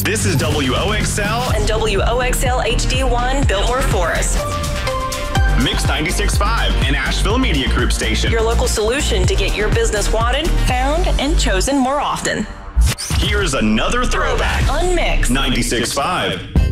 This is WOXL and WOXL HD1 Biltmore Forest. Mix 96.5, an Asheville Media Group station. Your local solution to get your business wanted, found, and chosen more often. Here's another throwback. Unmixed 96.5.